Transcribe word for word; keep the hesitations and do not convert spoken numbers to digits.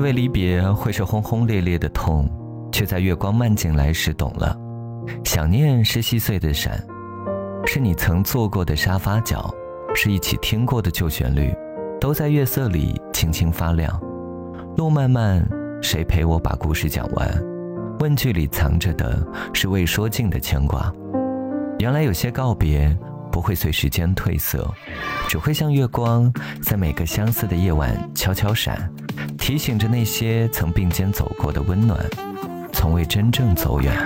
为离别会是轰轰烈烈的痛，却在月光漫进来时懂了。想念是细碎的闪，是你曾坐过的沙发角，是一起听过的旧旋律，都在月色里轻轻发亮。路漫漫，谁陪我把故事讲完？问句里藏着的是未说尽的牵挂。原来有些告别不会随时间褪色，只会像月光在每个相似的夜晚悄悄闪，提醒着那些曾并肩走过的温暖，从未真正走远。